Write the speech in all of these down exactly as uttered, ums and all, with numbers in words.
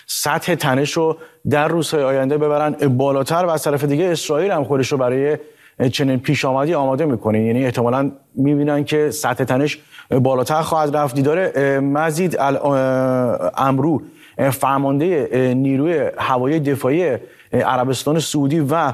سطح تنش رو در روزهای آینده ببرن بالاتر و از طرف دیگه اسرائیل هم خودش رو برای چنین پیش آمدی آماده میکنه. یعنی احتمالاً میبینن که سطح تنش بالاتر خواهد رفت. دیدار مزید امرو فرمانده نیروی هوایی دفاعی عربستان سعودی و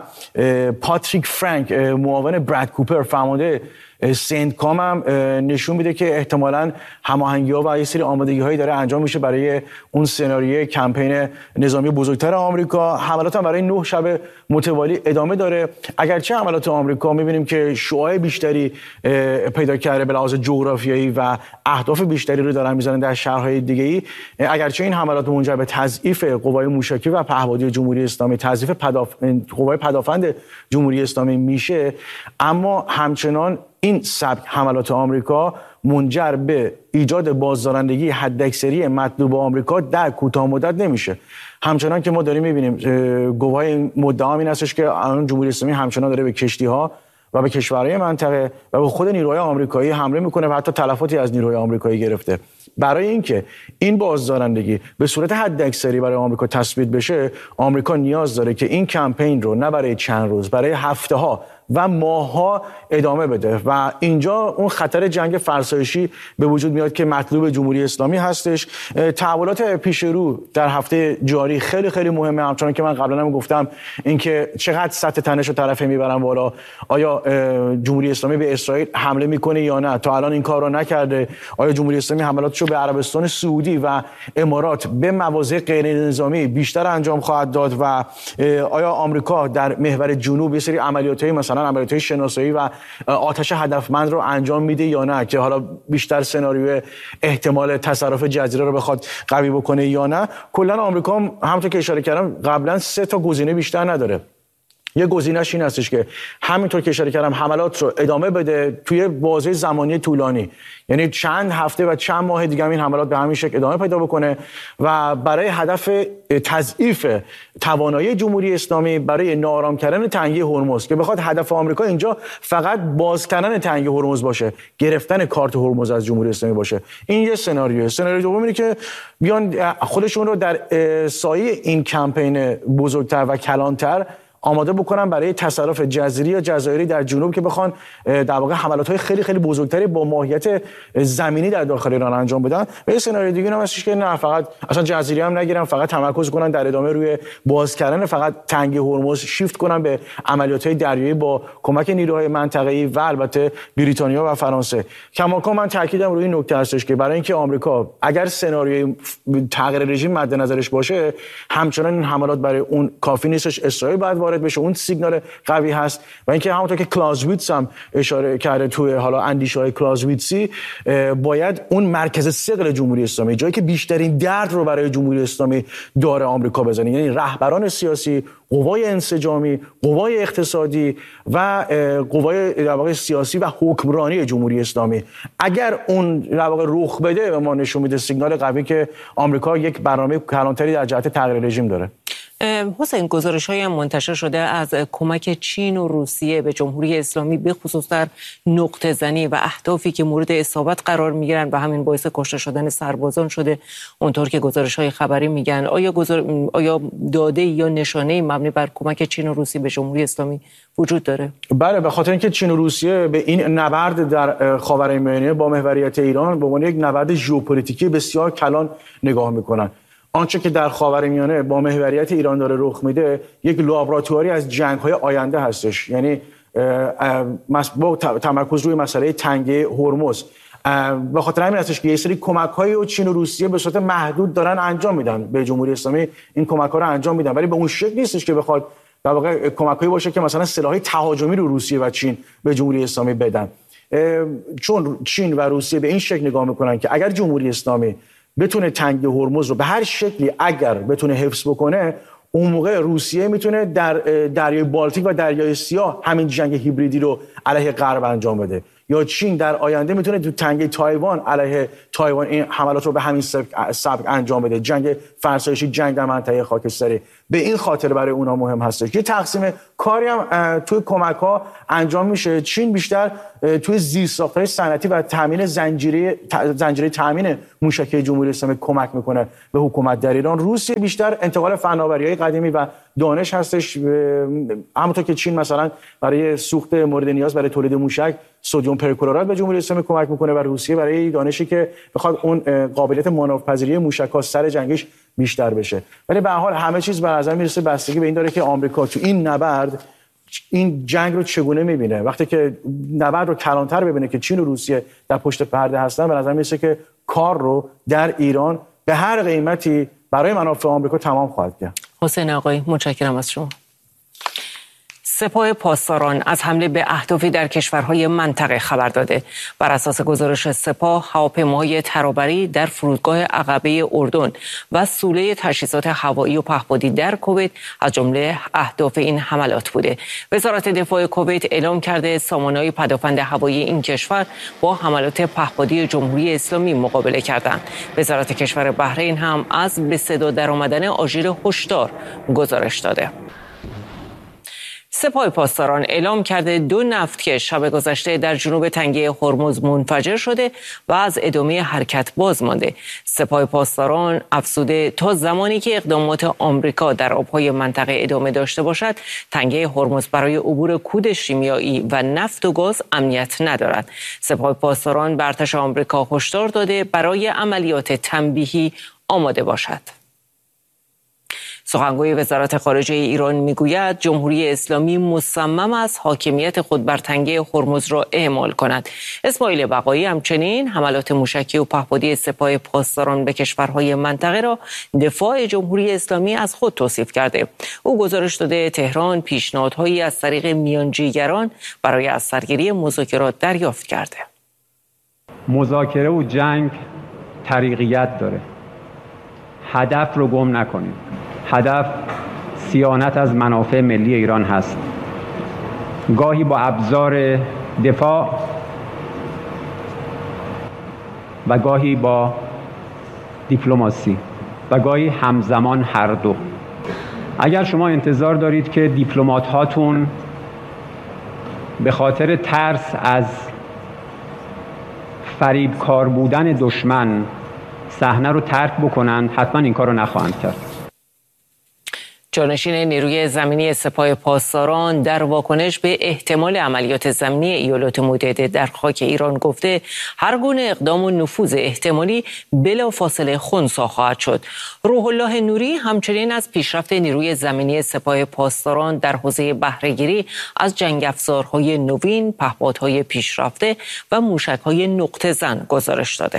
پاتریک فرانک معاون براد کوپر فرمانده سنتکام هم نشون میده که احتمالاً هماهنگی‌ها و یه سری آمادگی‌هایی داره انجام میشه برای اون سناریوی کمپین نظامی بزرگتر آمریکا. حملات هم برای نه شب متوالی ادامه داره. اگرچه حملات آمریکا میبینیم که شعاع بیشتری پیدا کرده به لحاظ جغرافیایی و اهداف بیشتری رو دارن میزنن در شهرهای دیگه‌ای، اگرچه این حملات منجر به تضعیف قوای موشکی و پهپادی جمهوری اسلامی، تضعیف پداف... قوای پدافند جمهوری اسلامی میشه، اما همچنان این سبک حملات آمریکا منجر به ایجاد بازدارندگی حداکثری مطلوب آمریکا در کوتاه مدت نمیشه. همچنان که ما داریم میبینیم گواه این مدعا این هستش که الان جمهوری اسلامی همچنان داره به کشتی‌ها و به کشورهای منطقه و به خود نیروهای آمریکایی حمله میکنه و حتی تلفاتی از نیروهای آمریکایی گرفته. برای اینکه این بازدارندگی به صورت حداکثری برای آمریکا تثبیت بشه، آمریکا نیاز داره که این کمپین رو نه برای چند روز، برای هفته‌ها و ماه‌ها ادامه بده و اینجا اون خطر جنگ فرسایشی به وجود میاد که مطلوب جمهوری اسلامی هستش. تحولات پیش رو در هفته جاری خیلی خیلی مهمه. همچنان که من قبلا هم گفتم اینکه چقدر سطح تنش رو طرفه میبرن بالا. آیا جمهوری اسلامی به اسرائیل حمله میکنه یا نه؟ تا الان این کار رو نکرده. آیا جمهوری اسلامی حملاتشو به عربستان سعودی و امارات به مواضع غیر نظامی بیشتر انجام خواهد داد و آیا آمریکا در محور جنوب یه سری عملیات‌های مثلا عملیات‌های شناسایی و آتش هدفمند رو انجام میده یا نه، که حالا بیشتر سناریو احتمال تصرف جزیره رو بخواد قوی بکنه یا نه؟ کلا آمریکا همونطور که اشاره کردم قبلا سه تا گزینه بیشتر نداره. یه گزینه‌اش این هستش که همینطور که اشاره کردم حملات رو ادامه بده توی بازه زمانی طولانی، یعنی چند هفته و چند ماه دیگه این حملات به همین شکل ادامه پیدا بکنه و برای هدف تضعیف توانایی جمهوری اسلامی برای ناآرام کردن تنگه هرمز، که بخواد هدف آمریکا اینجا فقط باز کردن تنگه هرمز باشه، گرفتن کارت هرمز از جمهوری اسلامی باشه. این یه سناریو. سناریو دوم اینه که بیان خودشون رو در سایه این کمپین بزرگتر و کلانتر آماده بکنن برای تصرف جزیری یا جزایری در جنوب که بخوان در واقع حملات‌های خیلی خیلی بزرگتری با ماهیت زمینی در داخل ایران انجام بدن. و یه سناریو دیگه هم هستش که نه فقط اصلا جزیری هم نگیرن، فقط تمرکز کنن در ادامه روی باز کردن فقط تنگه هرمز، شیفت کنن به عملیات‌های دریایی با کمک نیروهای منطقه‌ای و البته بریتانیا و فرانسه. کماکان من تاکیدم روی این نکته هستش که برای اینکه آمریکا اگر سناریوی تغییر رژیم مد نظرش باشه، همچنان این حملات برای اون کافی نیستش. اسرائیل باید وارد بشه، اون سیگنال قوی هست. و اینکه همونطور که کلازویتس هم اشاره کرده توی حالا اندیشه‌های کلازویتسی، باید اون مرکز ثقل جمهوری اسلامی، جایی که بیشترین درد رو برای جمهوری اسلامی داره آمریکا بزنه، یعنی رهبران سیاسی، قوای انسجامی، قوای اقتصادی و قوای در واقع سیاسی و حکمرانی جمهوری اسلامی. اگر اون در واقع رخ بده به ما نشون میده سیگنال قوی که آمریکا یک برنامه کلانتری در جهت تغییر رژیم داره. حسین، گزارش‌هایی هم منتشر شده از کمک چین و روسیه به جمهوری اسلامی به خصوص در نقطه زنی و اهدافی که مورد اصابت قرار میگیرن و همین باعث کشته شدن سربازان شده. اونطور که گزارش‌های خبری میگن، آیا گزار... آیا داده یا نشانه مبنی بر کمک چین و روسیه به جمهوری اسلامی وجود داره؟ بله، به خاطر اینکه چین و روسیه به این نبرد در خاورمیانه با محوریت ایران به عنوان یک نبرد ژئوپلیتیکی بسیار کلان نگاه میکنن. آنچه که در خاورمیانه با محوریت ایران داره رخ میده یک لابراتواری از جنگ‌های آینده هستش. یعنی با تمرکز روی مسئله تنگه هرمز، به خاطر همین هستش که یه سری کمک‌های و چین و روسیه به صورت محدود دارن انجام میدن به جمهوری اسلامی. این کمک‌ها رو انجام میدن ولی به اون شکل نیستش که بخواد در واقع کمک‌هایی باشه که مثلا سلاح‌های تهاجمی رو روسیه و چین به جمهوری اسلامی بدن. چون چین و روسیه به این شکل نگاه میکنن که اگر جمهوری اسلامی بتونه تنگه هرمز رو به هر شکلی اگر بتونه حفظ بکنه، اون موقع روسیه میتونه در دریای بالتیک و دریای سیاه همین جنگ هیبریدی رو علیه غرب انجام بده، یا چین در آینده میتونه تو تنگه تایوان علیه تایوان این حملات رو به همین سبک انجام بده، جنگ فرسایشی، جنگ در منطقه خاکستری. به این خاطر برای اونا مهم هستش که تقسیم کاری هم توی کمک ها انجام میشه. چین بیشتر توی زیرساخت‌های صنعتی و تامین زنجیره زنجیره تامین موشکی جمهوری اسلامی کمک میکنه به حکومت در ایران. روسیه بیشتر انتقال فناوری‌های قدیمی و دانش هستش، همونطور که چین مثلا برای سوخت مورد نیاز برای تولید موشک سدیم پرکلرات به جمهوری اسلامی کمک میکنه و روسیه برای دانشی که بخواد اون قابلیت مانورپذیری موشک‌ها سر جنگیش بیشتر بشه. ولی به هر حال همه چیز به نظر میرسه بستگی به این داره که آمریکا تو این نبرد این جنگ رو چگونه میبینه. وقتی که نبرد رو کلانتر ببینه که چین و روسیه در پشت پرده هستن، به نظر میرسه که کار رو در ایران به هر قیمتی برای منافع آمریکا تمام خواهد کرد. حسین آقایی متشکرم از شما. سپاه پاسداران از حمله به اهدافی در کشورهای منطقه خبر داده. بر اساس گزارش سپاه، هواپیماهای ترابری در فرودگاه عقبه اردن و سوله تجهیزات هوایی و پهپادی در کویت از جمله اهداف این حملات بوده. وزارت دفاع کویت اعلام کرده سامانه‌های پدافند هوایی این کشور با حملات پهپادی جمهوری اسلامی مقابله کردند. وزارت کشور بحرین هم از به صدا درآمدن آژیر هشدار گزارش داده. سپاه پاسداران اعلام کرده دو نفتکش شب گذشته در جنوب تنگه هرمز منفجر شده و از ادامه حرکت باز مانده. سپاه پاسداران افزوده تا زمانی که اقدامات آمریکا در آبهای منطقه ادامه داشته باشد، تنگه هرمز برای عبور کود شیمیایی و نفت و گاز امنیت ندارد. سپاه پاسداران به ارتش آمریکا هشدار داده برای عملیات تنبیهی آماده باشد. سخنگوی وزارت خارجه ایران میگوید جمهوری اسلامی مصمم است حاکمیت خود بر تنگه هرمز را اعمال کند. اسماعیل بقایی همچنین حملات موشکی و پهپادی سپاه پاسداران به کشورهای منطقه را دفاع جمهوری اسلامی از خود توصیف کرده. او گزارش داده تهران پیشنهادهایی از طریق میانجیگران برای از سرگیری مذاکرات دریافت کرده. مذاکره و جنگ طریقیت داره. هدف رو گم نکنید. هدف صیانت از منافع ملی ایران هست. گاهی با ابزار دفاع و گاهی با دیپلماسی و گاهی همزمان هر دو. اگر شما انتظار دارید که دیپلمات هاتون به خاطر ترس از فریبکار بودن دشمن صحنه رو ترک بکنن، حتما این کار رو نخواهند کرد. جانشین نیروی زمینی سپاه پاسداران در واکنش به احتمال عملیات زمینی ایالات متحده در خاک ایران گفته هر گونه اقدام و نفوذ احتمالی بلافاصله خنثی خواهد شد. روح الله نوری همچنین از پیشرفت نیروی زمینی سپاه پاسداران در حوزه بهره‌گیری از جنگ افزارهای نوین، پهپادهای پیشرفته و موشک‌های نقطه زن گزارش داده.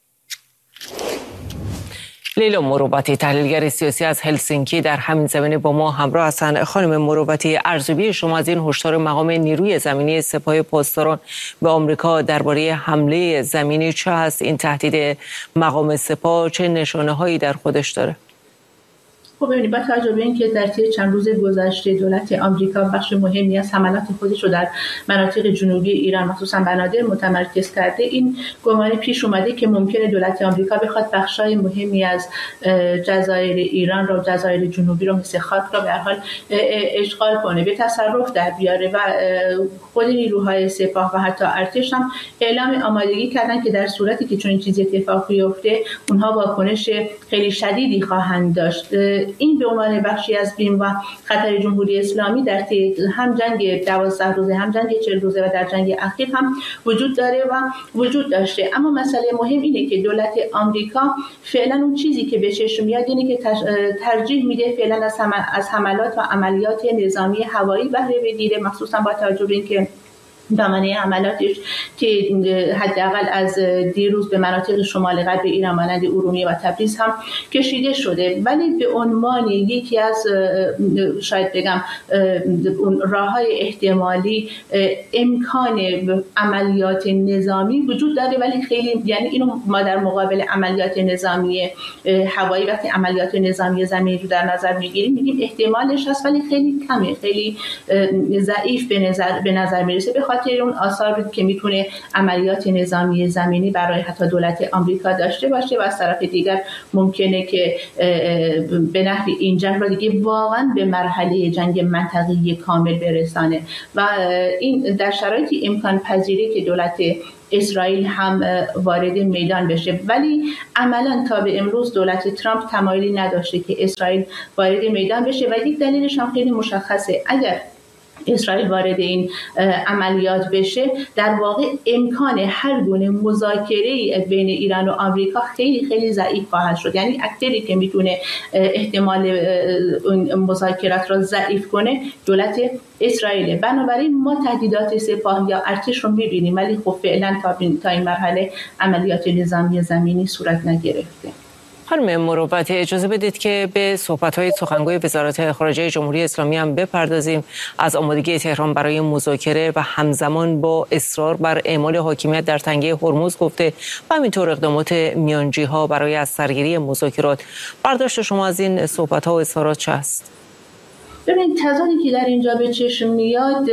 لیلا مروتی تحلیلگر سیاسی از هلسینکی در همین زمینه با ما همراه هستند. خانم مروتی، ارزیابی شما از این هشدار مقام نیروی زمینی سپاه پاسداران به آمریکا درباره حمله زمینی چه هست؟ این تهدید مقام سپاه چه نشانه‌هایی در خودش داره؟ خب ببینید، با توجه به اینکه در طی چند روز گذشته دولت آمریکا بخش مهمی از حملات خودش رو در مناطق جنوبی ایران مخصوصا بنادر متمرکز کرده، این گمان پیش اومده که ممکنه دولت آمریکا بخواد بخشای مهمی از جزایر ایران رو، جزایر جنوبی رو مثل خاک رو به هر حال اشغال کنه، به تصرف در بیاره و خود نیروهای سپاه و حتی ارتش هم اعلام آمادگی کردن که در صورتی که چنین چیزی اتفاق بیفته اونها واکنش خیلی شدیدی خواهند داشت. این به عنوان بخشی از بیم و خطر جمهوری اسلامی در طی هم جنگ دوازده روزه هم جنگ چهل روزه و در جنگ اخیر هم وجود داره و وجود داشته. اما مسئله مهم اینه که دولت آمریکا فعلا اون چیزی که به چشم میاد اینه که ترجیح میده فعلا از از حملات و عملیات نظامی هوایی بهره بگیره، مخصوصا با توجه به اینکه دامنه حملاتش که حداقل از دیروز به مناطق شمال غرب ایران مانند ارومیه و تبریز هم کشیده شده، ولی به عنوان یکی از شاید بگم راه‌های احتمالی امکان عملیات نظامی وجود داره، ولی خیلی، یعنی اینو ما در مقابل عملیات نظامی هوایی وقتی عملیات نظامی زمینی رو در نظر میگیریم میگیم احتمالش هست، ولی خیلی کمه، خیلی ضعیف به نظر به نظر میرسه. به خاطر اون آثار بود که میتونه عملیات نظامی زمینی برای حتی دولت آمریکا داشته باشه و از طرف دیگر ممکنه که به نحوی این جنگ را دیگه واقعا به مرحله جنگ منطقه‌ای کامل برسانه و این در شرایطی امکان پذیره که دولت اسرائیل هم وارد میدان بشه، ولی عملا تا به امروز دولت ترامپ تمایلی نداشته که اسرائیل وارد میدان بشه و یک دلیلش هم خیلی مشخصه. اگر اسرائیل وارد این عملیات بشه در واقع امکان هر گونه مذاکره بین ایران و آمریکا خیلی خیلی ضعیف خواهد شد. یعنی اکتری که میتونه احتمال اون مذاکرات را ضعیف کنه دولت اسرائیل. بنابراین ما تهدیدات سپاه یا ارتش رو میبینیم، ولی خب فعلا تا این مرحله عملیات نظامی زمینی صورت نگرفته. خانم مروت، اجازه بدید که به صحبت‌های سخنگوی وزارت خارجه جمهوری اسلامی هم بپردازیم. از آمادگی تهران برای مذاکره و همزمان با اصرار بر اعمال حاکمیت در تنگه هرمز گفته و همینطور اقدامات میانجی‌ها برای از سرگیری مذاکرات. برداشت شما از این صحبت‌ها و اظهارات چه است؟ ببینید تضادی که در اینجا به چشم میاد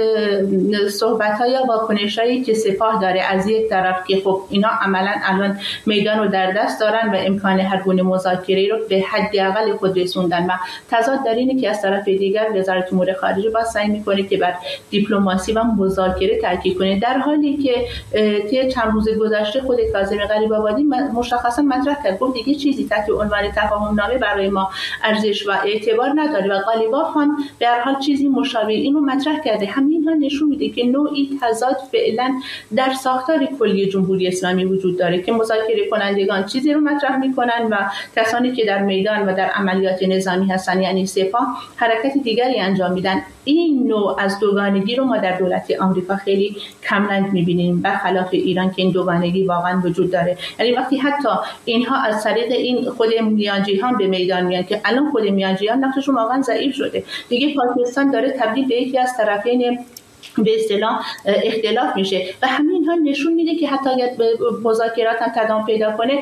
صحبت‌ها یا واکنش‌هایی که سپاه داره از یک طرف که خب اینا عملاً الان میدان رو در دست دارن و امکان هر گونه مذاکره رو به حداقل خود رسوندن و تضاد در اینه که از طرف دیگر وزارت امور خارجه با سعی میکنه که بر دیپلماسی و مذاکره تاکید کنه، در حالی که طی چند روز گذشته خود کاظم غریب‌آبادی مشخصا مطرح کرد گفت دیگه چیزی تحت عنوان تفاهم نامه برای ما ارزش و اعتبار نداره و غالیباف هم به هر حال چیزی مشابه اینو مطرح کرده. همین ها نشون میده که نوعی تضاد فعلا در ساختار کلی جمهوری اسلامی وجود داره که مذاکره کنندگان چیزی رو مطرح میکنن و کسانی که در میدان و در عملیات نظامی هستن یعنی سپاه حرکت دیگری انجام میدن. این نوع از دوگانگی رو ما در دولت آمریکا خیلی کمرنگ میبینیم، برخلاف ایران که این دوگانگی واقعا وجود داره. یعنی وقتی حتی اینها از طریق این خود میانجیان به میدان میان که الان خود میانجیان نقششون واقعا ضعیف شده دیگه، پاکستان داره تبدیل به یکی از طرفین به اصطلاح اختلاف میشه و همین ها نشون میده که حتی اگر مذاکرات هم تداوم پیدا کنه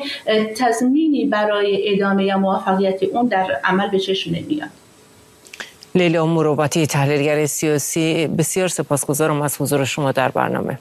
تضمینی برای ادامه یا موفقیت اون در عمل به چشم نمیاد. لیلا مروتی، تحلیلگر سیاسی، بسیار سپاسگزارم از حضور شما در برنامه.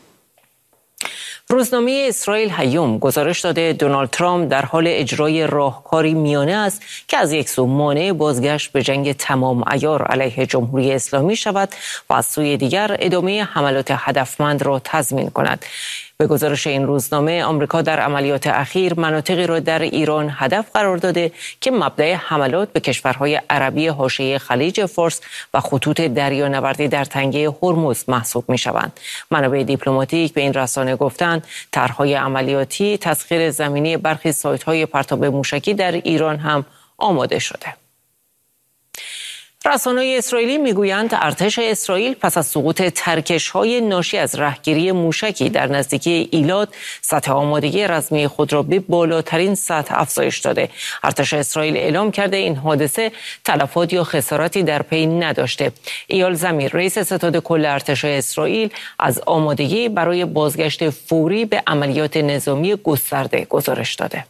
روزنامه اسرائیل هیوم گزارش داده دونالد ترامپ در حال اجرای راهکاری میانه است که از یک سو مانع بازگشت به جنگ تمام عیار علیه جمهوری اسلامی شود و از سوی دیگر ادامه حملات هدفمند را تضمین کند. به گزارش این روزنامه آمریکا در عملیات اخیر مناطقی را در ایران هدف قرار داده که مبدأ حملات به کشورهای عربی حاشیه خلیج فارس و خطوط دریانوردی در تنگه هرمز محسوب می‌شوند. منابع دیپلماتیک به این رسانه گفتند طرح‌های عملیاتی تسخیر زمینی برخی سایت‌های پرتاب موشکی در ایران هم آماده شده. رسانه‌های اسرائیلی میگویند ارتش اسرائیل پس از سقوط ترکش‌های ناشی از رهگیری موشکی در نزدیکی ایلات سطح آمادگی رزمی خود را به بالاترین سطح افزایش داده. ارتش اسرائیل اعلام کرده این حادثه تلفات یا خساراتی در پی نداشته. ایال زمیر، رئیس ستاد کل ارتش اسرائیل، از آمادگی برای بازگشت فوری به عملیات نظامی گسترده گزارش داده.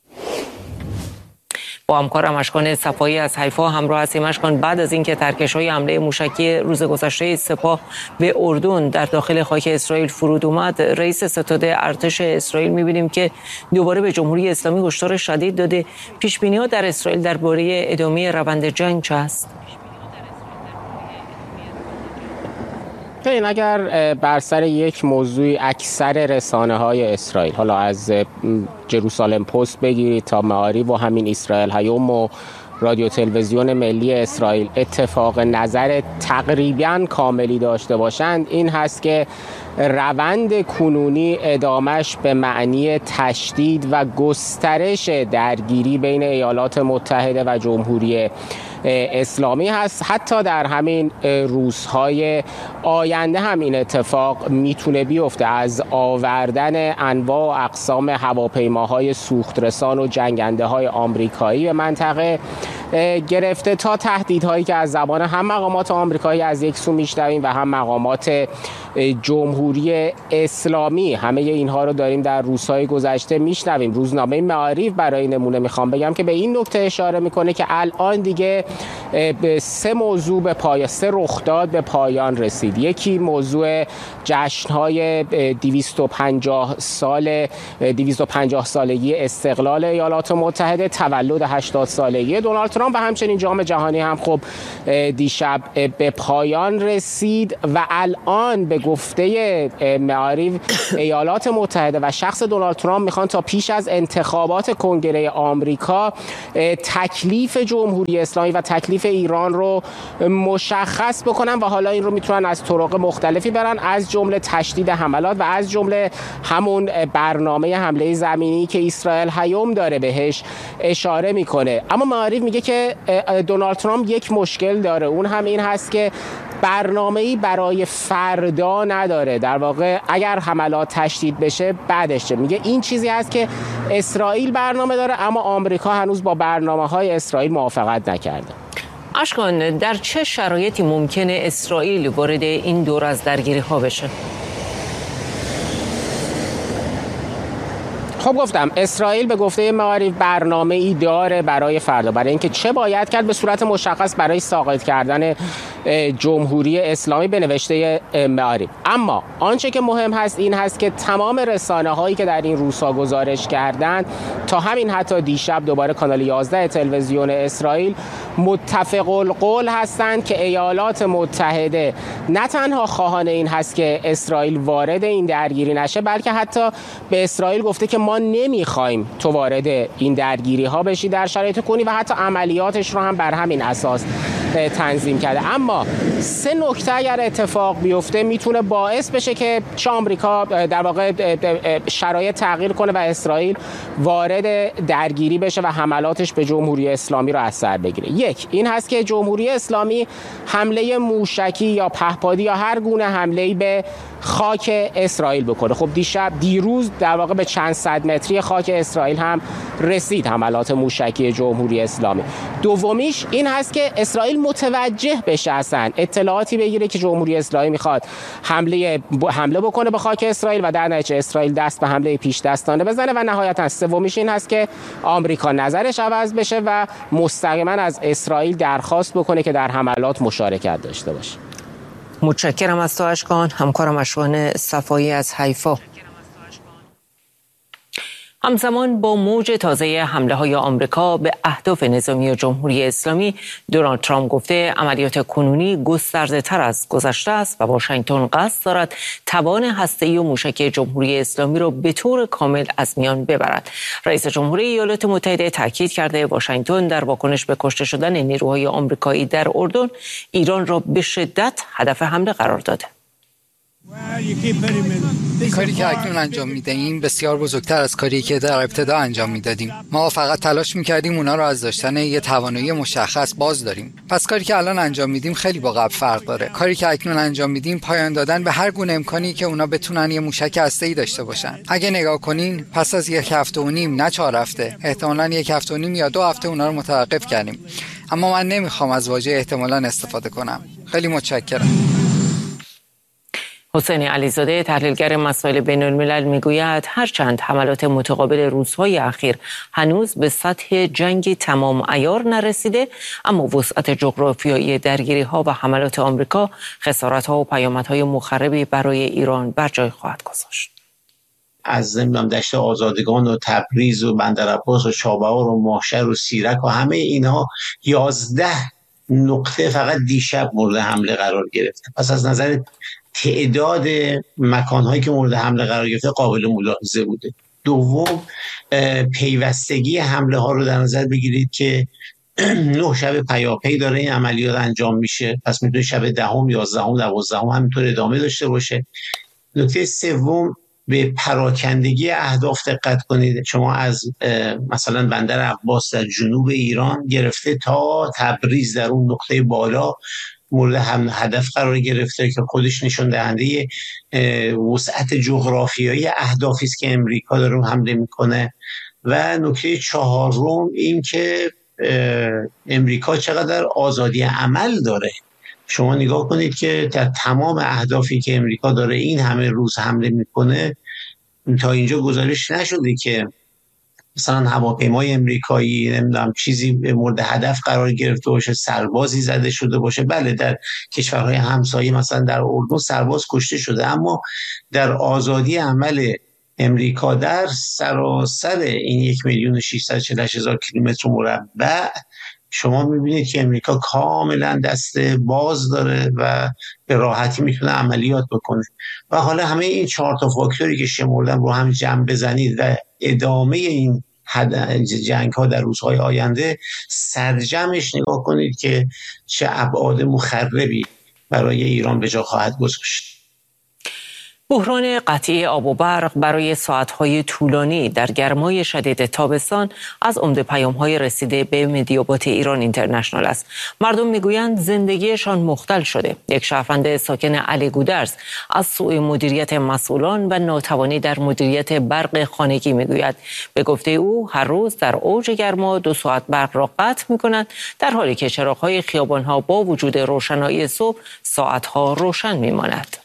با همکارم اشکان صفایی از حیفا همراه هستیم. اشکان، بعد از اینکه ترکش‌های حمله موشکی روز گذشته سپاه به اردن در داخل خاک اسرائیل فرود اومد، رئیس ستاد ارتش اسرائیل می‌بینیم که دوباره به جمهوری اسلامی هشدار شدید داده. پیش‌بینی‌ها در اسرائیل درباره ادامه روند جنگ چه است؟ این اگر بر سر یک موضوع اکثر رسانه‌های اسرائیل، حالا از جروسالم پست بگیرید تا معاریب و همین اسرائیل هیوم و رادیو تلویزیون ملی اسرائیل اتفاق نظر تقریباً کاملی داشته باشند، این هست که روند کنونی ادامش به معنی تشدید و گسترش درگیری بین ایالات متحده و جمهوری اسلامی هست. حتی در همین روزهای آینده هم این اتفاق میتونه بیفته، از آوردن انواع و اقسام هواپیماهای سوخترسان و جنگنده های آمریکایی به منطقه گرفته تا تهدیدهایی که از زبان هم مقامات آمریکایی از یک سو میشنویم و هم مقامات جمهوری اسلامی. همه اینها رو داریم در روزهای گذشته میشنویم. روزنامه معارف برای نمونه میخوام بگم که به این نکته اشاره میکنه که الان دیگه سه موضوع به پایان، سه رخداد به پایان رسید. یکی موضوع جشن‌های دویست و پنجاه سال دویست و پنجاه سالگی استقلال ایالات متحده، تولد هشتاد سالگی دونالد ترامپ و همچنین جام جهانی هم خب دیشب به پایان رسید و الان به گفته معارف ایالات متحده و شخص دونالد ترامپ میخوان تا پیش از انتخابات کنگره آمریکا تکلیف جمهوری اسلامی و تکلیف ایران رو مشخص بکنن و حالا این رو میتونن از طرق مختلفی برن، از جمله تشدید حملات و از جمله همون برنامه حمله زمینی که اسرائیل هیوم داره بهش اشاره میکنه. اما معارف میگه که دونالد ترامپ یک مشکل داره، اون هم این هست که برنامه‌ای برای فردا نداره. در واقع اگر حملات تشدید بشه بعدش چه؟ میگه این چیزی هست که اسرائیل برنامه داره اما آمریکا هنوز با برنامه‌های اسرائیل موافقت نکرده. اشکان، در چه شرایطی ممکنه اسرائیل وارد این دور از درگیری‌ها بشه؟ خب گفتم اسرائیل به گفته معارف برنامه ای داره برای فردا، برای اینکه چه باید کرد به صورت مشخص برای ساقط کردن جمهوری اسلامی به نوشته معارف. اما آنچه که مهم هست این هست که تمام رسانه هایی که در این روزها گزارش کردند تا همین حتی دیشب دوباره کانال یازده تلویزیون اسرائیل متفق القول هستند که ایالات متحده نه تنها خواهان این هست که اسرائیل وارد این درگیری نشه، بلکه حتی به اسرائیل گفته که ما نمیخوایم تو وارد این درگیری ها بشی در شرایط کنی و حتی عملیاتش رو هم بر همین اساس تنظیم کرده. اما سه نکته اگر اتفاق بیفته میتونه باعث بشه که چه آمریکا در واقع شرایط تغییر کنه و اسرائیل وارد درگیری بشه و حملاتش به جمهوری اسلامی رو از سر بگیره. یک این هست که جمهوری اسلامی حمله موشکی یا پهپادی یا هر گونه حمله‌ای به خاک اسرائیل بکنه. خب دیشب دیروز در واقع به چند صد متری خاک اسرائیل هم رسید حملات موشکی جمهوری اسلامی. دومیش این هست که اسرائیل متوجه بشه، اصلا اطلاعاتی بگیره که جمهوری اسلامی میخواد حمله حمله بکنه به خاک اسرائیل و در نتیجه اسرائیل دست به حمله پیش دستانه بزنه. و نهایتا سومیش این هست که آمریکا نظرش عوض بشه و مستقیما از اسرائیل درخواست بکنه که در حملات مشارکت داشته باشه. متشکرم از تو اشکان. همکارم اشکان صفایی از حیفا. همزمان با موج تازه حمله های آمریکا به اهداف نظامی جمهوری اسلامی، دونالد ترامپ گفته عملیات کنونی گسترده تر از گذشته است و واشنگتن قصد دارد توان هسته‌ای و موشکی جمهوری اسلامی را به طور کامل از میان ببرد. رئیس جمهوری ایالات متحده تاکید کرده واشنگتن در واکنش به کشته شدن نیروهای آمریکایی در اردن، ایران را به شدت هدف حمله قرار داده. کاری که اکنون انجام میدهیم بسیار بزرگتر از کاری که در ابتدا انجام میدادیم. ما فقط تلاش میکردیم اونا رو از داشتن یه توانایی مشخص باز داریم. پس کاری که الان انجام میدیم خیلی با قبل فرق داره. کاری که اکنون انجام میدیم پایان دادن به هر گونه امکانی که اونا بتونن یه موشک هسته‌ای داشته باشن. اگه نگاه کنین پس از یک هفته و نیم، نه چهار هفته، احتمالاً یک هفته و نیم یا دو هفته اونا رو متوقف کردیم. اما من نمیخوام از واژه احتمالاً استفاده کنم. خیلی متشکرم. حسین علیزاده تحلیلگر مسائل بین الملل میگوید هرچند حملات متقابل روزهای اخیر هنوز به سطح جنگی تمام عیار نرسیده، اما وسعت جغرافیایی درگیری‌ها و حملات آمریکا خسارت‌ها و پیامدهای مخربی برای ایران بر جای خواهد گذاشت. از نمیدونم دشت آزادگان و تبریز و بندرعباس و چابهار و ماهشهر و سیرک و همه اینها یازده نقطه فقط دیشب مورد حمله قرار گرفته. پس از نظر تعداد مکان‌هایی که مورد حمله قرار گرفته قابل ملاحظه بوده. دوم، پیوستگی حمله ها رو در نظر بگیرید که نه شب پیاپی داره این عملیات انجام میشه، پس میتونه شب دهم، یازدهم، دوازدهم همینطور ادامه داشته باشه. نکته سوم، به پراکندگی اهداف دقت کنید. شما از مثلا بندر عباس در جنوب ایران گرفته تا تبریز در اون نقطه بالا مورد هم هدف قرار گرفته که خودش نشون دهنده وسعت جغرافیایی اهدافی است که امریکا داره حمله میکنه. و نکته چهارم این که امریکا چقدر آزادی عمل داره. شما نگاه کنید که در تمام اهدافی که امریکا داره این همه روز حمله میکنه، تا اینجا گزارش نشده که مثلا هواپیمای امریکایی نمیدونم چیزی مورد هدف قرار گرفته باشه، سربازی زده شده باشه. بله در کشورهای همسایه مثلا در اردن سرباز کشته شده، اما در آزادی عمل امریکا در سراسر این یک میلیون و ششصد و چهل هزار کیلومتر مربع شما میبینید که امریکا کاملا دست باز داره و به راحتی میتونه عملیات بکنه. و حالا همه این چهار تا فاکتوری که شمردم رو هم جمع بزنید و ادامه این جنگ ها در روزهای آینده، سرجمش نگاه کنید که چه ابعاد مخربی برای ایران به جا خواهد گذاشت. بحران قطعی آب و برق برای ساعت‌های طولانی در گرمای شدید تابستان از عمده پیام‌های رسیده به مدیابات ایران اینترنشنال است. مردم میگویند زندگیشان مختل شده. یک شهروند ساکن علی گودرز از سوء مدیریت مسئولان و ناتوانی در مدیریت برق خانگی میگوید. به گفته او هر روز در اوج گرما دو ساعت برق را قطع می‌کنند، در حالی که چراغ‌های خیابان‌ها با وجود روشنایی صبح ساعت‌ها روشن می‌ماند.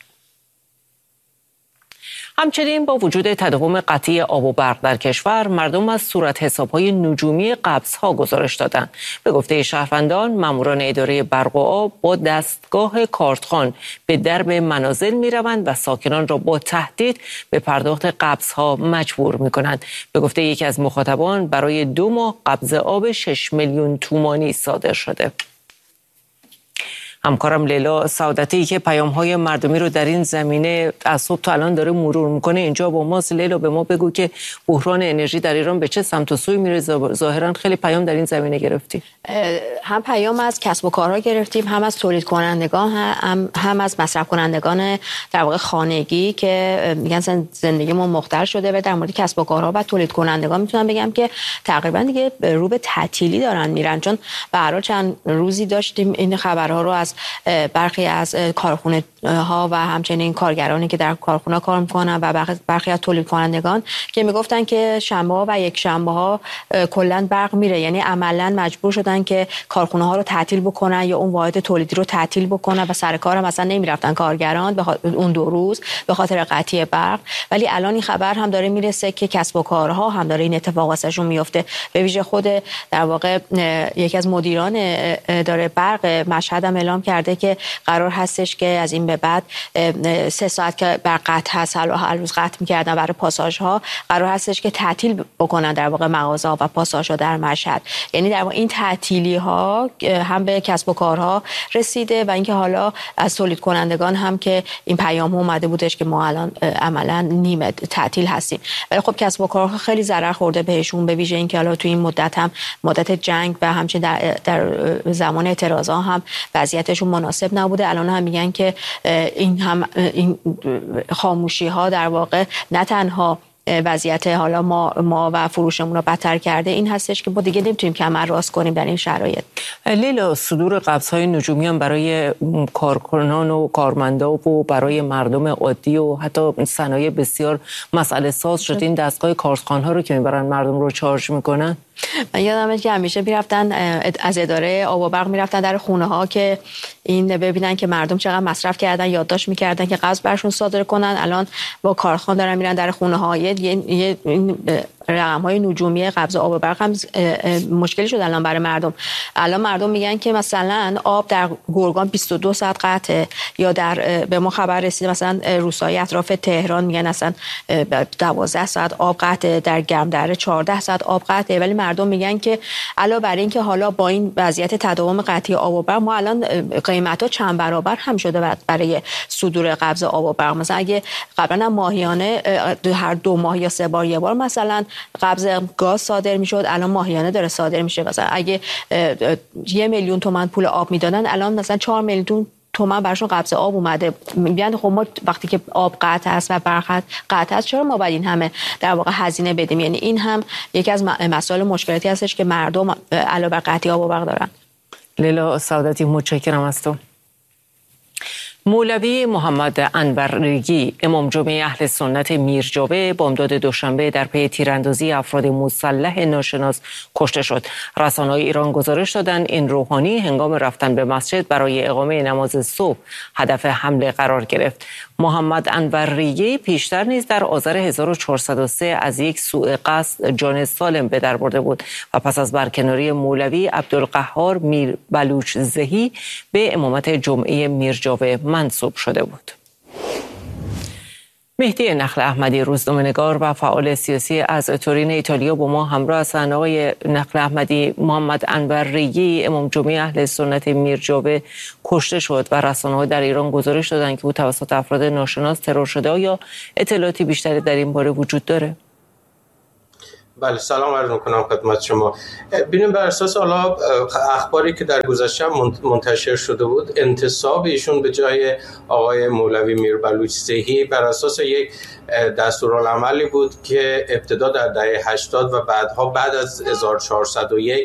همچنین با وجود تداوم قطعی آب و برق در کشور، مردم از صورت حساب‌های نجومی قبض‌ها گزارش دادند. به گفته شهروندان، ماموران اداره برق و آب با دستگاه کارتخوان به درب منازل می‌روند و ساکنان را با تهدید به پرداخت قبض‌ها مجبور می‌کنند. به گفته یکی از مخاطبان، برای دو ماه قبض آب شش میلیون تومانی صادر شده. همکارم لیلا سعادتی که پیام‌های مردمی رو در این زمینه از صبح تا الان داره مرور میکنه اینجا با ماست. لیلا به ما بگو که بحران انرژی در ایران به چه سمت و سوی میره؟ ظاهراً خیلی پیام در این زمینه گرفتیم. هم پیام از کسب و کارها گرفتیم، هم از تولید کنندگان، هم, هم از مصرف کنندگان در واقع خانگی که میگن زندگیمون مختل شده. و در مورد کسب و کارها و تولید کنندگان میتونم بگم که تقریبا دیگه رو به تعطیلی دارن میرن، چون به هر حال چند روزی داشتیم این خبرها رو از برخی از کارخونه ها و همچنین کارگرانی که در کارخونه کار میکنن و برخی از تولید کنندگان که میگفتن که شنبه ها و یک شنبه ها کلا برق میره، یعنی عملا مجبور شدن که کارخونه ها رو تعطیل بکنن یا اون واحد تولیدی رو تعطیل بکنن و سر کار مثلا نمیرفتن کارگران به اون دو روز به خاطر قطعی برق. ولی الان این خبر هم داره میرسه که کسب و کارها هم داره این اتفاق واسهشون میفته. به ویژه خود در واقع یکی از مدیران اداره برق مشهد هم اعلام کرده که قرار هستش که از این به بعد سه ساعت که برق قطع هست، هر روز قطع می‌کردن برای پاساژ ها، قرار هستش که تعطیل بکنن در واقع مغازه ها و پاساژ ها در مشهد. یعنی در واقع این تعطیلی ها هم به کسب و کارها رسیده و اینکه حالا از تولید کنندگان هم که این پیام اومده بودش که ما الان عملا نیمه تعطیل هستیم. ولی خب کسب و کارها خیلی ضرر خورده بهشون، به ویژه اینکه حالا تو این مدت هم مدت جنگ و همچنین در, در زمان اعتراضا هم وضعیتشون مناسب نبوده. الان هم میگن که این هم این خاموشی ها در واقع نه تنها وضعیت حالا ما ما و فروشمون رو بدتر کرده، این هستش که ما دیگه نمیتونیم کمر راست کنیم در این شرایط. لیلا، صدور قبض‌های نجومی هم برای کارکنان و کارمندا و برای مردم عادی و حتی صنایع بسیار مسئله ساز شد. این دستگاه کارخانه‌ها رو که میبرن مردم رو چارج میکنن. من یادمه که همیشه میرفتن از اداره آب و برق میرفتن در خونه ها که این ببینن که مردم چقدر مصرف کردن، یادداشت میکردن که قبض برشون صادر کنن. الان با کارخانه دارن میرن در خونه ها، یه رقم های نجومی قبض آب و برق هم مشکلی شد الان برای مردم. الان مردم میگن که مثلا آب در گرگان بیست و دو ساعت قطعه، یا در به ما خبر رسید مثلا روستای اطراف تهران میگن مثلا دوازده ساعت آب قطعه، در گرمدره چهارده ساعت آب قطعه. ولی مردم میگن که علاوه بر این که حالا با این وضعیت تداوم قطعی آب و برق ما الان قیمتا چند برابر هم شده برای صدور قبض آب و برق. مثلا اگه قبلا ماهیانه هر دو ماه یا سه بار یه بار مثلا قبض گاز صادر میشد، الان ماهیانه داره صادر میشه. مثلا اگه یه میلیون تومان پول آب میدادن، الان مثلا چهار میلیون تومان براشون قبض آب اومده. میگن خب ما وقتی که آب قطع است و برق قطع است، چرا ما باید این همه در واقع هزینه بدیم؟ یعنی این هم یکی از مسائل مشکلاتی هستش که مردم علاوه بر قطعی آب و برق دارن. لیلا سعادتی، متشکرم از تو. مولوی محمد انور ریگی امام جمعه اهل سنت میرجاوه بامداد دوشنبه در پی تیراندازی افراد مسلح ناشناس کشته شد. رسانه‌های ایران گزارش دادند این روحانی هنگام رفتن به مسجد برای اقامه نماز صبح هدف حمله قرار گرفت. محمد انور ریگی پیشتر نیز در آذر هزار و چهارصد و سه از یک سوء قصد جان سالم به در برده بود و پس از برکناری مولوی عبدالقهار میر بلوچ زهی به امامت جمعه میرجاوه منصوب شده بود. مهدی نخل احمدی روزنامه‌نگار و فعال سیاسی از تورین ایتالیا با ما همراه هستند. آقای نخل احمدی، محمد انور ریگی امام جمعه اهل سنت میرجاوه کشته شد و رسانه‌ها در ایران گزارش دادند که او توسط افراد ناشناس ترور شده. آیا اطلاعاتی بیشتری در این باره وجود داره؟ بله، سلام عرض می‌کنم خدمت شما. ببینیم بر اساس حالا اخباری که در گذشته منتشر شده بود، انتصاب ایشون به جای آقای مولوی میر بلوچ زهی بر اساس یک دستورالعملی بود که ابتدا در دهه هشتاد و بعدها بعد از هزار و چهارصد و یک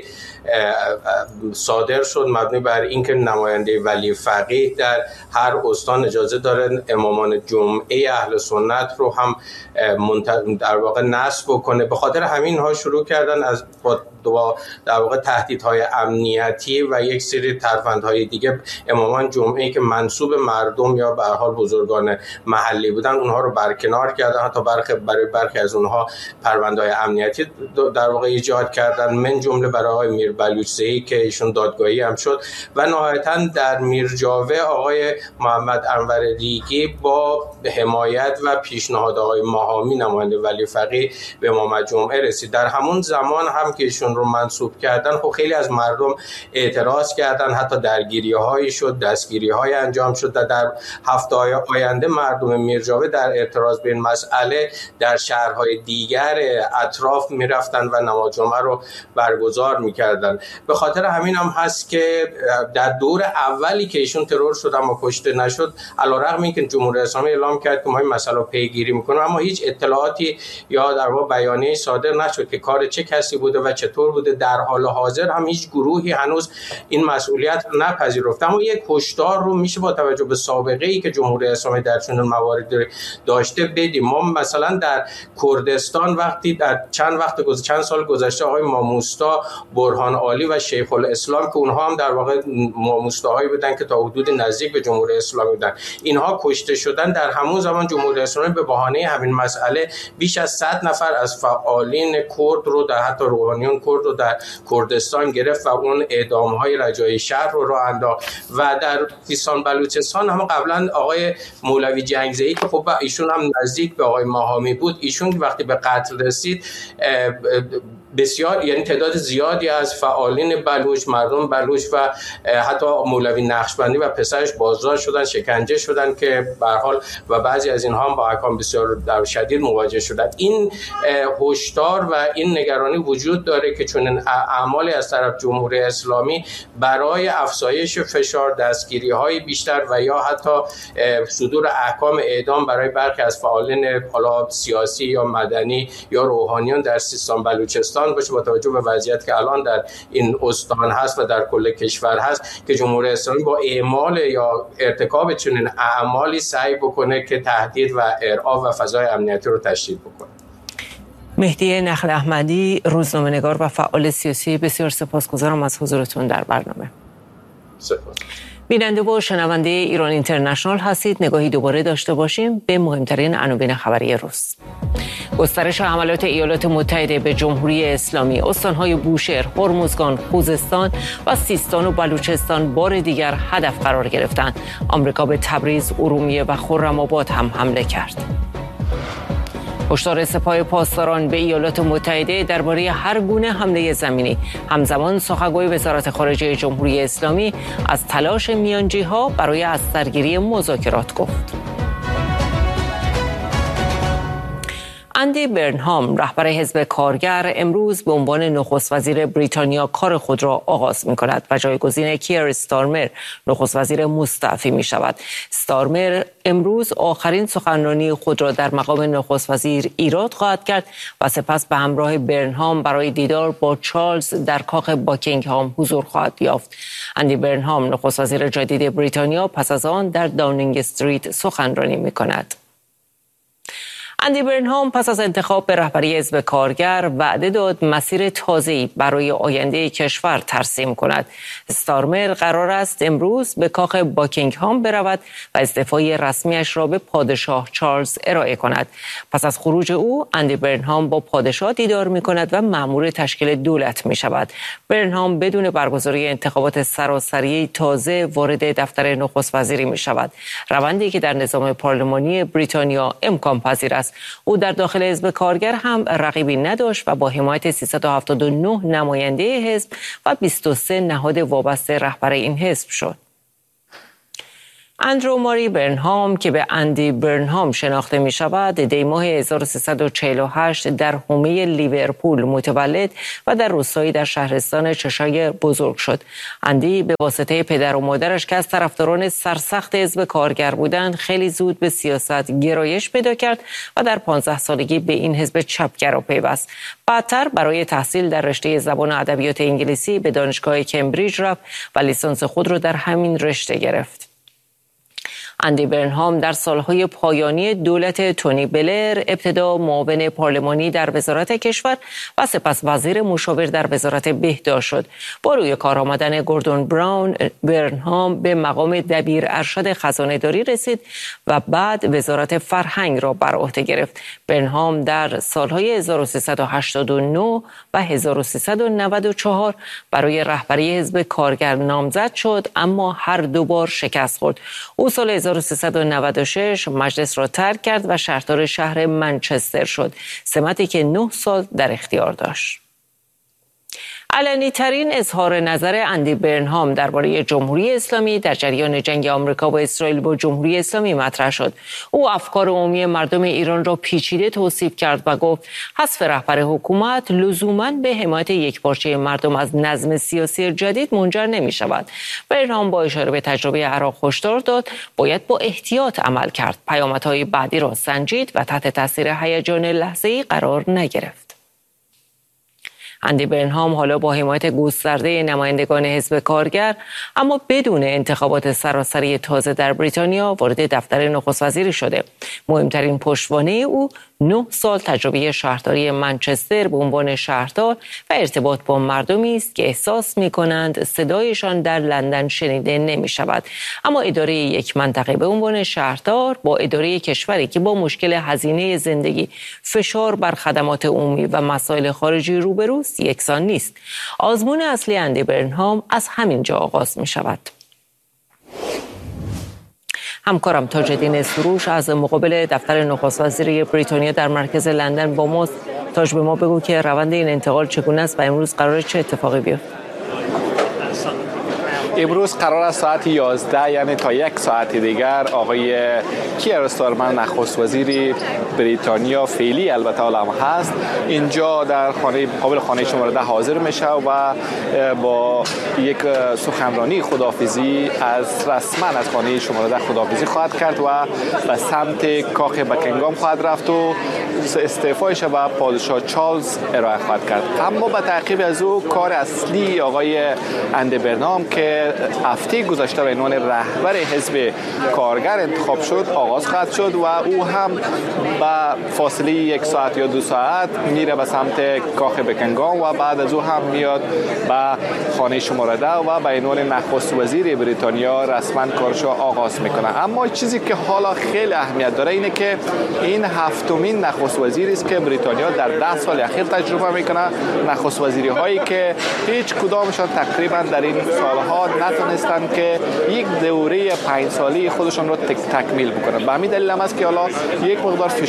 صادر شد، مبنی بر اینکه نماینده ولی فقیه در هر استان اجازه داره امامان جمعه اهل سنت رو هم در واقع نصب کنه. به خاطر همین ها شروع کردن از با در واقع تهدیدهای امنیتی و یک سری ترفندهای دیگه امامان جمعه که منسوب مردم یا به هر حال بزرگان محلی بودن اونها رو برکنار کردن. حتی برخی برای برخی از اونها پرونده‌های امنیتی در واقع ایجاد کردن، من جمله برای آقای میر بلوچ زهی که ایشون دادگاهی هم شد. و نهایتاً در میرجاوه آقای محمد انور ریگی با حمایت و پیشنهاد آقای ماهامی نماینده ولی فقیه به امامت جمعه رسید. در همون زمان هم که ایشون رو منصوب کردن، خب خیلی از مردم اعتراض کردن، حتی درگیری‌هایی شد، دستگیری‌های انجام شد و در هفته‌های آینده مردم میرجاوه در اعتراض به این مسئله در شهرهای دیگر اطراف میرفتن و نماز جمعه رو برگزار میکردن. به خاطر همین هم هست که در دور اولی که ایشون ترور شد اما کشته نشد، علیرغم اینکه جمهوری اسلامی اعلام کرد که ما این مسئله رو پیگیری میکنیم، اما هیچ اطلاعاتی یا در واقع بیانیه‌ای صادر نشد که کار چه کسی بوده و چطور بوده. در حال حاضر هم هیچ گروهی هنوز این مسئولیت رو نپذیرفته. اما یک هشدار رو میشه با توجه به سابقه ای که جمهوری اسلامی در چنین مواردی داشته بدیم. ما مثلا در کردستان وقتی در چند وقت گذشته چند سال گذشته آقای ماموستا، برهان عالی و شیخ الاسلام که اونها هم در واقع ماموستاهایی بودن که تا حدود نزدیک به جمهوری اسلامی بودن، اینها کشته شدن. در همون زمان جمهوری اسلامی به بهانه همین مسئله بیش از صد نفر از فعالین کرد رو در حتی روحانیون کرد رو در کردستان گرفت و اون اعدام‌های رجایی شهر رو راه انداخت. و در سیستان بلوچستان هم قبلا آقای مولوی جنگزهی که خب ایشون هم نزدیک به آقای ماهامی بود، ایشون وقتی به قتل رسید بسیار یعنی تعداد زیادی از فعالین بلوچ، مردم بلوچ و حتی مولوی نقشبندی و پسرش بازداشت شدن، شکنجه شدن که به هر حال و بعضی از اینها هم با احکام بسیار در شدید مواجه شدن. این هشدار و این نگرانی وجود داره که چون اعمالی از طرف جمهوری اسلامی برای افزایش فشار، دستگیری‌های بیشتر و یا حتی صدور احکام اعدام برای برخی از فعالین حالا سیاسی یا مدنی یا روحانیون در سیستان بلوچستان باشه، با توجه به وضعیت که الان در این استان هست و در کل کشور هست، که جمهوری اسلامی با اعمال یا ارتکاب چنین اعمالی سعی بکنه که تهدید و ارعاب و فضای امنیتی رو تشدید بکنه. مهدی نخل احمدی، روزنامه‌نگار و فعال سیاسی، بسیار سپاسگزارم از حضورتون در برنامه. سپاس. بیننده و شنونده ایران اینترنشنال هستید. نگاهی دوباره داشته باشیم به مهمترین عناوین خبری روز. گسترش حملات ایالات متحده به جمهوری اسلامی، استان‌های بوشهر، هرمزگان، خوزستان و سیستان و بلوچستان بار دیگر هدف قرار گرفتند. آمریکا به تبریز، ارومیه و خرم‌آباد هم حمله کرد. هشدار سپاه پاسداران به ایالات متحده درباره هر گونه حمله زمینی. همزمان سخنگوی وزارت خارجه جمهوری اسلامی از تلاش میانجی‌ها برای از سرگیری مذاکرات گفت. اندی برنهام رهبر حزب کارگر امروز به عنوان نخست وزیر بریتانیا کار خود را آغاز می کند و جایگزین کیر استارمر نخست وزیر مستعفی می شود. استارمر امروز آخرین سخنرانی خود را در مقام نخست وزیر ایراد خواهد کرد و سپس به همراه برنهام برای دیدار با چارلز در کاخ باکینگهام حضور خواهد یافت. اندی برنهام نخست وزیر جدید بریتانیا پس از آن در داونینگ استریت سخنرانی می کند. اندی برنهام پس از انتخاب به رهبری حزب کارگر وعده داد مسیر تازه‌ای برای آینده کشور ترسیم کند. استارمر قرار است امروز به کاخ باکینگهام برود و استعفای رسمیش را به پادشاه چارلز ارائه کند. پس از خروج او اندی برنهام با پادشاه دیدار می کند و مأمور تشکیل دولت می شود. برنهام بدون برگزاری انتخابات سراسری تازه وارد دفتر نخست وزیری می شود. روندی که در نظام پارلمانی بریتانیا امکان پذیر است. او در داخل حزب کارگر هم رقیبی نداشت و با حمایت سیصد و هفتاد و نه نماینده حزب و بیست و سه نهاد وابسته رهبر این حزب شد. اندرو ماری برنهام که به اندی برنهام شناخته می شود دی ماه هزار و سیصد و چهل و هشت در حومه لیورپول متولد و در روستایی در شهرستان چشایر بزرگ شد. اندی به واسطه پدر و مادرش که از طرفداران سرسخت حزب کارگر بودند خیلی زود به سیاست گرایش پیدا کرد و در پانزده سالگی به این حزب چپگرا پیوست. بعدتر برای تحصیل در رشته زبان و ادبیات انگلیسی به دانشگاه کمبریج رفت و لیسانس خود را در همین رشته گرفت. اندی برنهام در سالهای پایانی دولت تونی بلر ابتدا معاون پارلمانی در وزارت کشور و سپس وزیر مشاور در وزارت بهداشت شد. با روی کار آمدن گوردون براون برنهام به مقام دبیر ارشد خزانه‌داری رسید و بعد وزارت فرهنگ را بر عهده گرفت. برنهام در سالهای هزار و سیصد و هشتاد و نه و هزار و سیصد و نود و چهار برای رهبری حزب کارگر نامزد شد اما هر دو بار شکست خورد. او سال هزار و سیصد و نود و شش مجلس را ترک کرد و شهردار شهر منچستر شد، سمتی که نه سال در اختیار داشت. علنی ترین اظهار نظر اندی برنهام درباره جمهوری اسلامی در جریان جنگ آمریکا و اسرائیل با جمهوری اسلامی مطرح شد. او افکار عمومی مردم ایران را پیچیده توصیف کرد و گفت حذف رهبر حکومت لزوماً به حمایت یکپارچه مردم از نظم سیاسی جدید منجر نمی شود. برنهام با اشاره به تجربه عراق هشدار داد باید با احتیاط عمل کرد، پیامدهای بعدی را سنجید و تحت تاثیر هیجان لحظه‌ای قرار نگرفت. اندی برنهام حالا با حمایت گسترده نمایندگان حزب کارگر اما بدون انتخابات سراسری تازه در بریتانیا وارد دفتر نخست وزیری شده. مهمترین پشتوانه او نه سال تجربه شهرداری منچستر به عنوان شهردار و ارتباط با مردمی است که احساس می‌کنند صدایشان در لندن شنیده نمی‌شود. اما اداره یک منطقه به عنوان شهردار با اداره کشوری که با مشکل هزینه زندگی، فشار بر خدمات عمومی و مسائل خارجی روبروست یکسان نیست. آزمون اصلی اندی برنهام از همین جا آغاز می‌شود. همکارم تاج‌الدین سروش از مقابل دفتر نخست وزیری بریتانیا در مرکز لندن با ماست. تاج، به ما بگو که روند این انتقال چگونه است و امروز قرار چه اتفاقی بیفته؟ امروز قرار است ساعت یازده یعنی تا یک ساعت دیگر آقای کیر استارمر نخست وزیر بریتانیا فعلی البته عالم هست اینجا در خانه مقابل خانه شماره ده حاضر میشه و با یک سخنرانی خداحافظی از رسما از خانه شماره ده خداحافظی خواهد کرد و به سمت کاخ بکینگهام خواهد رفت و استعفایش به پادشاه چارلز ارائه خواهد کرد. اما به تعقیب از او کار اصلی آقای اندی برنهام که هفته گذشته به عنوان رهبر حزب کارگر انتخاب شد آغاز خواهد شد و او هم با فاصله یک ساعت یا دو ساعت میره به سمت کاخ بکینگهام و بعد از او هم میاد به خانه شماره ده و به عنوان نخست وزیر بریتانیا رسما کارش را آغاز میکنه. اما چیزی که حالا خیلی اهمیت داره اینه که این هفتمین نخست وزیری است که بریتانیا در ده سال اخیر تجربه میکنه. نخست وزیری هایی که هیچ کدامشان تقریبا در این سالها نتونستند که یک دوره پنج ساله خودشان را تکمیل بکنند. به همین دلیل هم است که حالا یک مقدار فشار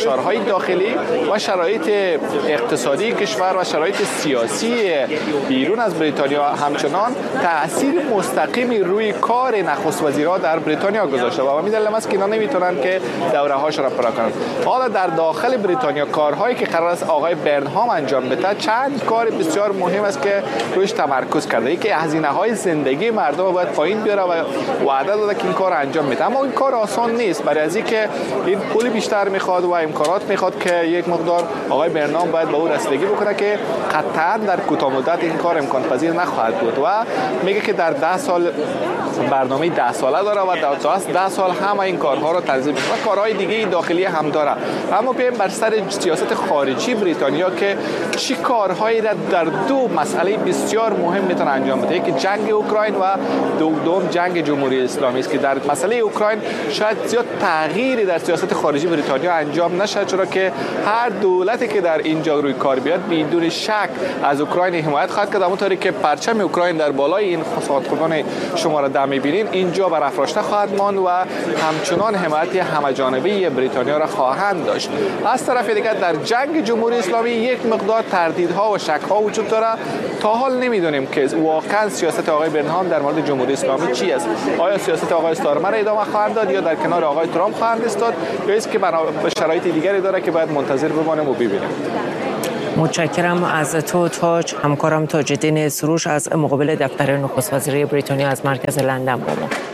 فشارهای داخلی و شرایط اقتصادی کشور و شرایط سیاسی بیرون از بریتانیا همچنان تأثیر مستقیمی روی کار نخست وزیرها در بریتانیا گذاشته و همین دلیل است که اینا نمیتونن که دوره هاش را پرا کنن. حالا در داخل بریتانیا کارهایی که قرار است آقای برنهام انجام بده چند کار بسیار مهم است که روش تمرکز کرده. یکی هزینه های زندگی مردم رو باید پایین بیاره و وعده داده که این کار انجام میده، اما این کار آسان نیست برای از اینکه این پول بیشتر میخواد و امکانات میخواد که یک مقدار آقای برنهام باید به او رسیدگی بکنه که قطعا در کوتاه مدت این کار امکان پذیر نخواهد بود و میگه که در ده سال برنامه ده ساله داره و در ده سال همه این کارها رو تنظیم میکنه و کارهای دیگه داخلی هم داره. اما بیایم بر سر سیاست خارجی بریتانیا که چی کارهایی را در دو مسئله بسیار مهم میتونه انجام بده. یکی جنگ اوکراین و دوم جنگ جمهوری اسلامی است که در مسئله اوکراین شاید زیاد تغییری در سیاست خارجی بریتانیا انجام نشه، چرا که هر دولتی که در اینجا روی کار بیاد بدون شک از اوکراین حمایت خواهد کرد، همونطوری که پرچم اوکراین در بالای این ساختمان شما را دم می‌بینید اینجا برافراشته خواهد ماند و همچنان حمایت همه‌جانبه بریتانیا را خواهند داشت. از طرف دیگر در جنگ جمهوری اسلامی یک مقدار تردیدها و شک‌ها وجود داره. تا حال نمیدونیم که واقعا سیاست آقای برنهام در مورد جمهوری اسلامی چی است. آیا سیاست آقای استارمر ادامه خواهند داد یا در کنار آقای ترامپ خواهند ایستاد یا است که شرایط دیگری داره که باید منتظر بمانیم و ببینیم. متشکرم از تو تاج. همکارم تاج‌الدین سروش از مقابل دفتر نخست وزیری بریتانیا از مرکز لندن با ما.